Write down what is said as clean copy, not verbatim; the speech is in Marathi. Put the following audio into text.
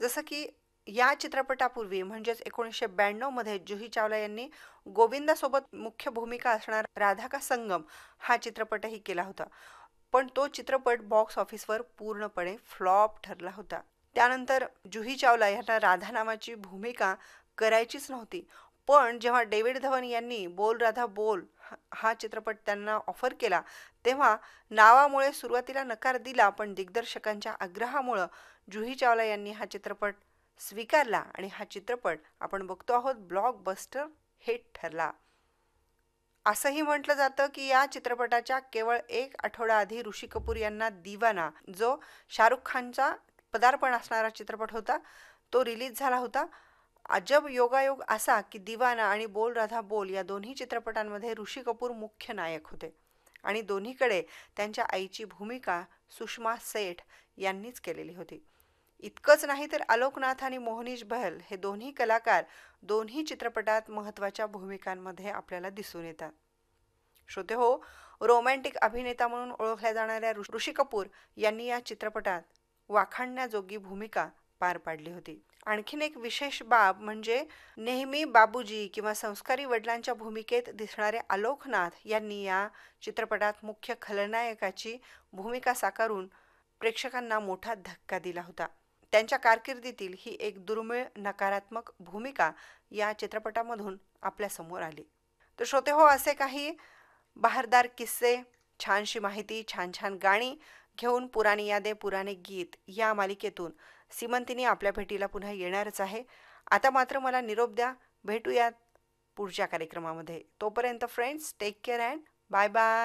जसं की या चित्रपटापूर्वी म्हणजेच 1992 मध्ये जुही चावला यांनी गोविंदासोबत मुख्य भूमिका असणार राधा का संगम हा चित्रपटही केला होता. पण तो चित्रपट बॉक्स ऑफिसवर पूर्णपणे फ्लॉप ठरला होता. त्यानंतर जुही चावला यांना राधा नावाची भूमिका करायचीच नव्हती. पण जेव्हा डेव्हिड धवन यांनी बोल राधा बोल हा चित्रपट त्यांना ऑफर केला, तेव्हा नावामुळे सुरुवातीला नकार दिला, पण दिग्दर्शकांच्या आग्रहामुळं जुही चावला यांनी हा चित्रपट स्वीकारला आणि हा चित्रपट आपण बघतो आहोत ब्लॉकबस्टर हिट ठरला. असंही म्हटलं जातं की या चित्रपटाच्या केवळ 1 आठवडा आधी ऋषी कपूर यांना दिवाना, जो शाहरुख खानचा पदार्पण असणारा चित्रपट होता, तो रिलीज झाला होता. अजब योगायोग असा की दिवाना आणि बोल राधा बोल या दोन्ही चित्रपटांमध्ये ऋषी कपूर मुख्य नायक होते आणि दोन्हीकडे त्यांच्या आईची भूमिका सुषमा सेठ यांनीच केलेली होती. इतकंच नाही तर आलोकनाथ आणि मोहनीश बहल हे दोन्ही कलाकार दोन्ही चित्रपटात महत्त्वाच्या भूमिकांमध्ये आपल्याला दिसून येतात. श्रोते हो, रोमॅन्टिक अभिनेता म्हणून ओळखल्या जाणाऱ्या ऋषी कपूर यांनी या चित्रपटात वाखाणण्याजोगी भूमिका पार पाडली होती. आणखीन एक विशेष बाब म्हणजे नेहमी बाबूजी किंवा संस्कारी वडिलांच्या भूमिकेत दिसणारे आलोकनाथ यांनी या चित्रपटात मुख्य खलनायकाची भूमिका साकारून प्रेक्षकांना मोठा धक्का दिला होता. त्यांच्या कारकिर्दीतील ही एक दुर्मिळ नकारात्मक भूमिका या चित्रपटामधून आपल्यासमोर आली. तर श्रोते हो, असे काही बहारदार किस्से, छानशी माहिती, छान छान गाणी घेऊन पुराणी यादे पुराणे गीत या मालिकेतून सीमंतिनी आपल्या भेटीला पुन्हा येणारच आहे. आता मात्र मला निरोप द्या. भेटूयात पुढच्या कार्यक्रमामध्ये. तोपर्यंत friends, take care and bye bye.